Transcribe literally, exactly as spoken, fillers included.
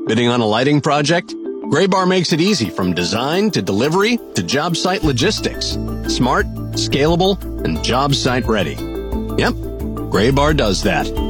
Bidding on a lighting project? Graybar makes it easy from design to delivery to job site logistics. Smart, scalable, and job site ready. Yep, Graybar does that.